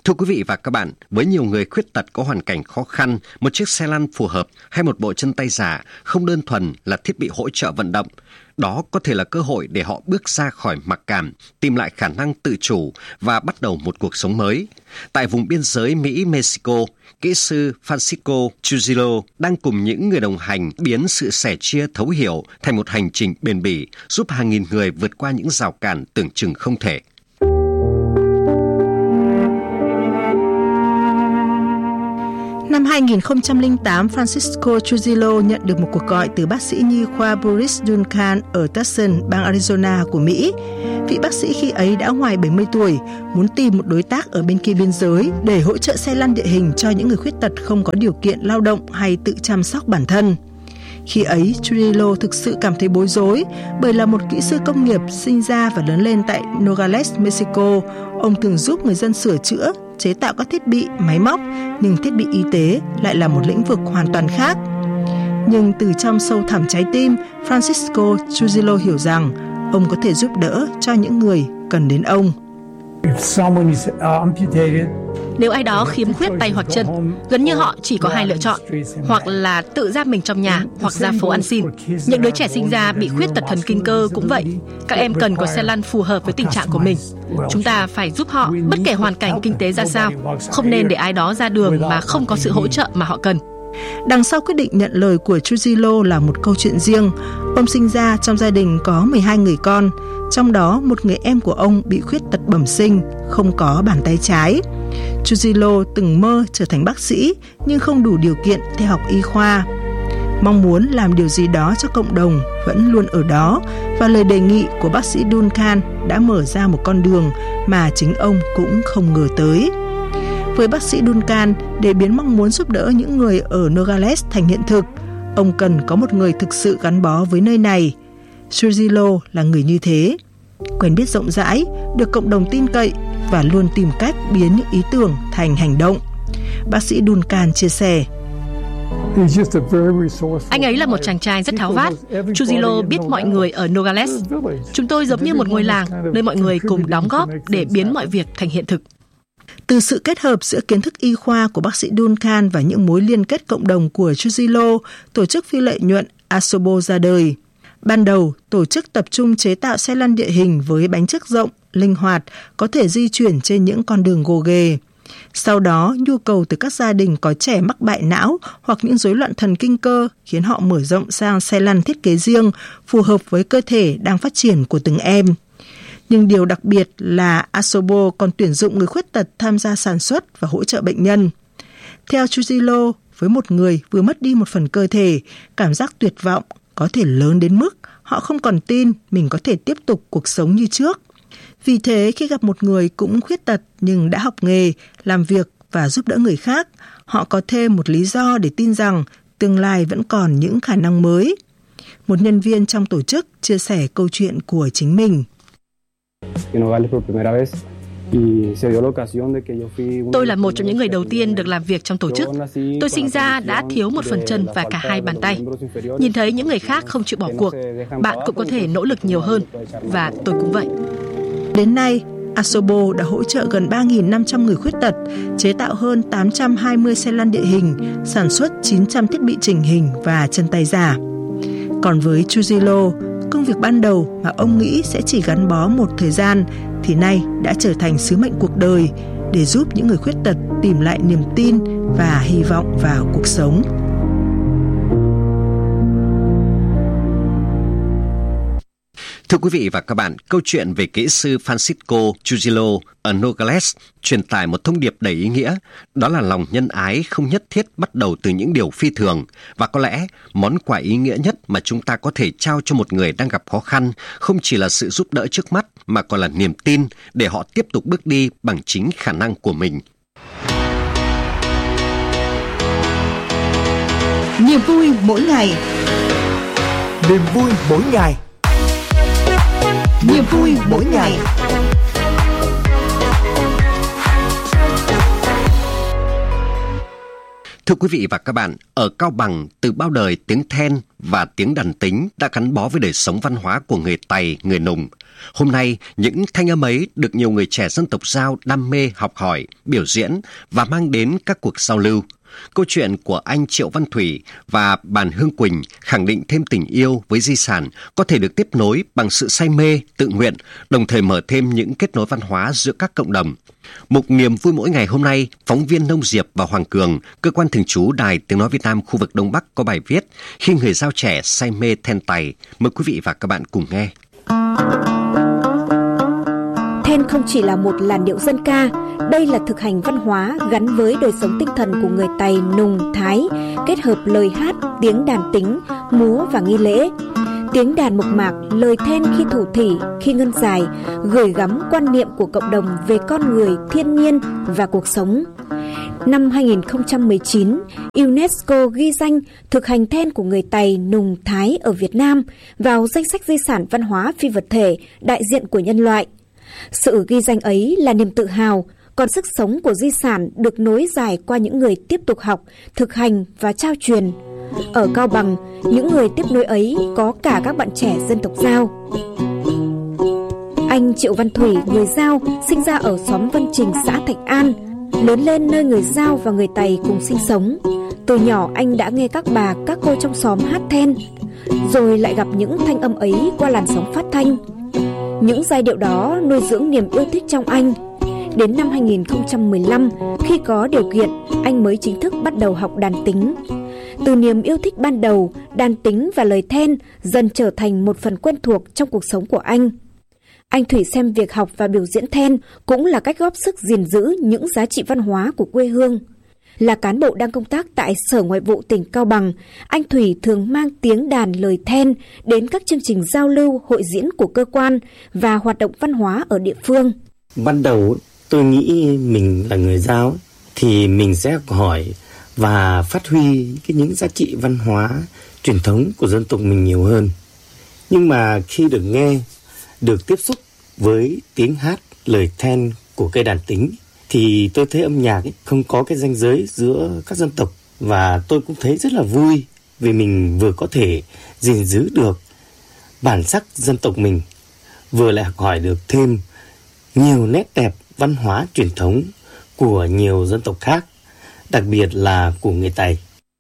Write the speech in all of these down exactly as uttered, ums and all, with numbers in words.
Thưa quý vị và các bạn, với nhiều người khuyết tật có hoàn cảnh khó khăn, một chiếc xe lăn phù hợp hay một bộ chân tay giả không đơn thuần là thiết bị hỗ trợ vận động. Đó có thể là cơ hội để họ bước ra khỏi mặc cảm, tìm lại khả năng tự chủ và bắt đầu một cuộc sống mới. Tại vùng biên giới Mỹ-Mexico, kỹ sư Francisco Trujillo đang cùng những người đồng hành biến sự sẻ chia thấu hiểu thành một hành trình bền bỉ, giúp hàng nghìn người vượt qua những rào cản tưởng chừng không thể. Năm hai nghìn không trăm lẻ tám, Francisco Trujillo nhận được một cuộc gọi từ bác sĩ nhi khoa Boris Duncan ở Tucson, bang Arizona của Mỹ. Vị bác sĩ khi ấy đã ngoài bảy mươi tuổi, muốn tìm một đối tác ở bên kia biên giới để hỗ trợ xe lăn địa hình cho những người khuyết tật không có điều kiện lao động hay tự chăm sóc bản thân. Khi ấy, Trujillo thực sự cảm thấy bối rối bởi là một kỹ sư công nghiệp sinh ra và lớn lên tại Nogales, Mexico. Ông thường giúp người dân sửa chữa, chế tạo các thiết bị, máy móc, nhưng thiết bị y tế lại là một lĩnh vực hoàn toàn khác. Nhưng từ trong sâu thẳm trái tim, Francisco Trujillo hiểu rằng ông có thể giúp đỡ cho những người cần đến ông. Nếu ai đó khiếm khuyết tay hoặc chân, gần như họ chỉ có hai lựa chọn, hoặc là tự giam mình trong nhà, hoặc ra phố ăn xin. Những đứa trẻ sinh ra bị khuyết tật thần kinh cơ cũng vậy. Các em cần có xe lăn phù hợp với tình trạng của mình. Chúng ta phải giúp họ, bất kể hoàn cảnh kinh tế ra sao. Không nên để ai đó ra đường mà không có sự hỗ trợ mà họ cần. Đằng sau quyết định nhận lời của Trujillo là một câu chuyện riêng. Ông sinh ra trong gia đình có mười hai người con, trong đó một người em của ông bị khuyết tật bẩm sinh, không có bàn tay trái. Trujillo từng mơ trở thành bác sĩ nhưng không đủ điều kiện theo học y khoa. Mong muốn làm điều gì đó cho cộng đồng vẫn luôn ở đó, và lời đề nghị của bác sĩ Duncan đã mở ra một con đường mà chính ông cũng không ngờ tới. Với bác sĩ Duncan, để biến mong muốn giúp đỡ những người ở Nogales thành hiện thực, ông cần có một người thực sự gắn bó với nơi này. Trujillo là người như thế, quen biết rộng rãi, được cộng đồng tin cậy và luôn tìm cách biến những ý tưởng thành hành động. Bác sĩ Duncan chia sẻ: Anh ấy là một chàng trai rất tháo vát. Trujillo biết mọi người ở Nogales. Chúng tôi giống như một ngôi làng, nơi mọi người cùng đóng góp để biến mọi việc thành hiện thực. Từ sự kết hợp giữa kiến thức y khoa của bác sĩ Duncan và những mối liên kết cộng đồng của Trujillo, tổ chức phi lợi nhuận Asobo ra đời. Ban đầu, tổ chức tập trung chế tạo xe lăn địa hình với bánh trước rộng, linh hoạt, có thể di chuyển trên những con đường gồ ghề. Sau đó, nhu cầu từ các gia đình có trẻ mắc bại não hoặc những rối loạn thần kinh cơ khiến họ mở rộng sang xe lăn thiết kế riêng, phù hợp với cơ thể đang phát triển của từng em. Nhưng điều đặc biệt là Asobo còn tuyển dụng người khuyết tật tham gia sản xuất và hỗ trợ bệnh nhân. Theo Trujillo, với một người vừa mất đi một phần cơ thể, cảm giác tuyệt vọng có thể lớn đến mức họ không còn tin mình có thể tiếp tục cuộc sống như trước. Vì thế, khi gặp một người cũng khuyết tật nhưng đã học nghề, làm việc và giúp đỡ người khác, họ có thêm một lý do để tin rằng tương lai vẫn còn những khả năng mới. Một nhân viên trong tổ chức chia sẻ câu chuyện của chính mình. Tôi là một trong những người đầu tiên được làm việc trong tổ chức. Tôi sinh ra đã thiếu một phần chân và cả hai bàn tay. Nhìn thấy những người khác không chịu bỏ cuộc, bạn cũng có thể nỗ lực nhiều hơn, và tôi cũng vậy. Đến nay, Asobo đã hỗ trợ gần ba nghìn năm trăm người khuyết tật, chế tạo hơn tám trăm hai mươi xe lăn địa hình, sản xuất chín trăm thiết bị chỉnh hình và chân tay giả. Còn với Trujillo, công việc ban đầu mà ông nghĩ sẽ chỉ gắn bó một thời gian thì nay đã trở thành sứ mệnh cuộc đời để giúp những người khuyết tật tìm lại niềm tin và hy vọng vào cuộc sống. Thưa quý vị và các bạn, câu chuyện về kỹ sư Francisco Trujillo ở Nogales truyền tải một thông điệp đầy ý nghĩa, đó là lòng nhân ái không nhất thiết bắt đầu từ những điều phi thường, và có lẽ món quà ý nghĩa nhất mà chúng ta có thể trao cho một người đang gặp khó khăn không chỉ là sự giúp đỡ trước mắt mà còn là niềm tin để họ tiếp tục bước đi bằng chính khả năng của mình. Niềm vui mỗi ngày. Niềm vui mỗi ngày. Niềm vui mỗi ngày. Thưa quý vị và các bạn, ở Cao Bằng, từ bao đời tiếng then và tiếng đàn tính đã gắn bó với đời sống văn hóa của người Tày, người Nùng. Hôm nay, những thanh âm ấy được nhiều người trẻ dân tộc Dao đam mê học hỏi, biểu diễn và mang đến các cuộc giao lưu. Câu chuyện của anh Triệu Văn Thủy và bạn Hương Quỳnh khẳng định thêm tình yêu với di sản có thể được tiếp nối bằng sự say mê, tự nguyện, đồng thời mở thêm những kết nối văn hóa giữa các cộng đồng. Mục Niềm vui mỗi ngày hôm nay, phóng viên Nông Diệp và Hoàng Cường, cơ quan thường trú Đài Tiếng nói Việt Nam khu vực Đông Bắc có bài viết Khi người Dao trẻ say mê then Tày. Mời quý vị và các bạn cùng nghe. Then không chỉ là một làn điệu dân ca, đây là thực hành văn hóa gắn với đời sống tinh thần của người Tày, Nùng, Thái, kết hợp lời hát, tiếng đàn tính, múa và nghi lễ. Tiếng đàn mộc mạc, lời then khi thủ thỉ, khi ngân dài, gửi gắm quan niệm của cộng đồng về con người, thiên nhiên và cuộc sống. Năm hai không một chín, UNESCO ghi danh thực hành then của người Tày, Nùng, Thái ở Việt Nam vào danh sách di sản văn hóa phi vật thể đại diện của nhân loại. Sự ghi danh ấy là niềm tự hào, còn sức sống của di sản được nối dài qua những người tiếp tục học, thực hành và trao truyền. Ở Cao Bằng, những người tiếp nối ấy có cả các bạn trẻ dân tộc Dao. Anh Triệu Văn Thủy, người Dao, sinh ra ở xóm Vân Trình, xã Thạch An, lớn lên nơi người Dao và người Tày cùng sinh sống. Từ nhỏ anh đã nghe các bà, các cô trong xóm hát then, rồi lại gặp những thanh âm ấy qua làn sóng phát thanh. Những giai điệu đó nuôi dưỡng niềm yêu thích trong anh. Đến năm hai không một lăm, khi có điều kiện, anh mới chính thức bắt đầu học đàn tính. Từ niềm yêu thích ban đầu, đàn tính và lời then dần trở thành một phần quen thuộc trong cuộc sống của anh. Anh Thủy xem việc học và biểu diễn then cũng là cách góp sức gìn giữ những giá trị văn hóa của quê hương. Là cán bộ đang công tác tại Sở Ngoại vụ tỉnh Cao Bằng, anh Thủy thường mang tiếng đàn lời then đến các chương trình giao lưu, hội diễn của cơ quan và hoạt động văn hóa ở địa phương. Ban đầu tôi nghĩ mình là người Dao thì mình sẽ học hỏi và phát huy cái những giá trị văn hóa truyền thống của dân tộc mình nhiều hơn. Nhưng mà khi được nghe, được tiếp xúc với tiếng hát, lời then của cây đàn tính thì tôi thấy âm nhạc ấy không có cái ranh giới giữa các dân tộc, và tôi cũng thấy rất là vui vì mình vừa có thể gìn giữ được bản sắc dân tộc mình, vừa lại học hỏi được thêm nhiều nét đẹp văn hóa truyền thống của nhiều dân tộc khác, đặc biệt là của người Tày.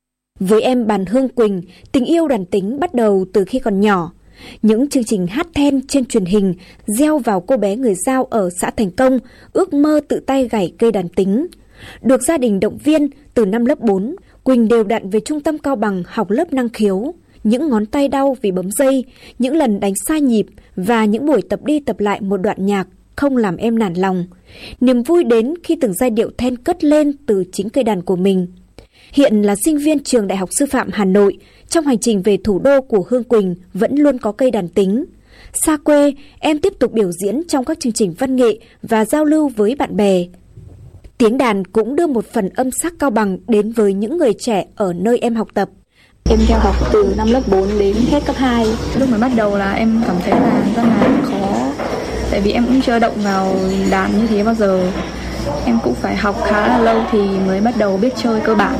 Với em Bàn Hương Quỳnh, tình yêu đàn tính bắt đầu từ khi còn nhỏ. Những chương trình hát then trên truyền hình gieo vào cô bé người Dao ở xã Thành Công ước mơ tự tay gảy cây đàn tính. Được gia đình động viên, từ năm lớp bốn, Quỳnh đều đặn về trung tâm Cao Bằng học lớp năng khiếu. Những ngón tay đau vì bấm dây, những lần đánh sai nhịp và những buổi tập đi tập lại một đoạn nhạc không làm em nản lòng. Niềm vui đến khi từng giai điệu then cất lên từ chính cây đàn của mình. Hiện là sinh viên trường Đại học Sư phạm Hà Nội, trong hành trình về thủ đô của Hương Quỳnh vẫn luôn có cây đàn tính. Xa quê, em tiếp tục biểu diễn trong các chương trình văn nghệ và giao lưu với bạn bè. Tiếng đàn cũng đưa một phần âm sắc Cao Bằng đến với những người trẻ ở nơi em học tập. Em theo học từ năm lớp bốn đến hết cấp hai. Lúc mới bắt đầu là em cảm thấy là rất là khó, tại vì em cũng chưa động vào đàn như thế bao giờ. Em cũng phải học khá là lâu thì mới bắt đầu biết chơi cơ bản.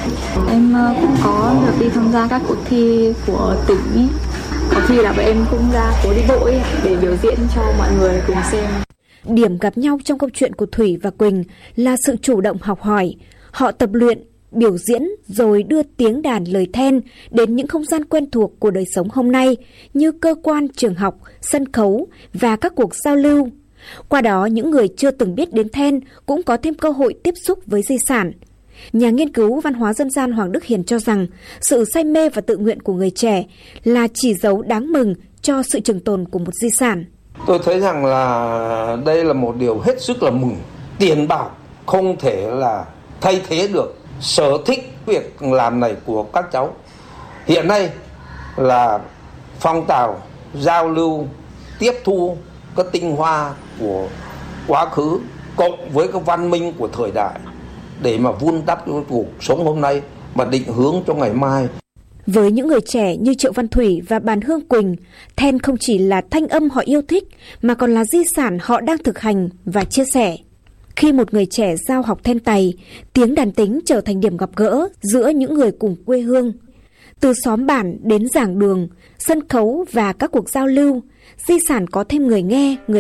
Em cũng có được đi tham gia các cuộc thi của tỉnh. Có khi là bọn em cũng ra phố đi bộ ấy, để biểu diễn cho mọi người cùng xem. Điểm gặp nhau trong câu chuyện của Thủy và Quỳnh là sự chủ động học hỏi. Họ tập luyện, biểu diễn rồi đưa tiếng đàn lời then đến những không gian quen thuộc của đời sống hôm nay như cơ quan, trường học, sân khấu và các cuộc giao lưu. Qua đó, những người chưa từng biết đến then cũng có thêm cơ hội tiếp xúc với di sản. Nhà nghiên cứu văn hóa dân gian Hoàng Đức Hiền cho rằng sự say mê và tự nguyện của người trẻ là chỉ dấu đáng mừng cho sự trường tồn của một di sản. Tôi thấy rằng là đây là một điều hết sức là mừng. Tiền bạc không thể là thay thế được sở thích việc làm này của các cháu. Hiện nay là phong trào giao lưu, tiếp thu các tinh hoa của quá khứ cộng với cái văn minh của thời đại để mà vun đắp cho cuộc sống hôm nay và định hướng cho ngày mai. Với những người trẻ như Triệu Văn Thủy và Bàn Hương Quỳnh, then không chỉ là thanh âm họ yêu thích mà còn là di sản họ đang thực hành và chia sẻ. Khi một người trẻ giao học then Tày, tiếng đàn tính trở thành điểm gặp gỡ giữa những người cùng quê hương. Từ xóm bản đến giảng đường, sân khấu và các cuộc giao lưu, di sản có thêm người nghe, người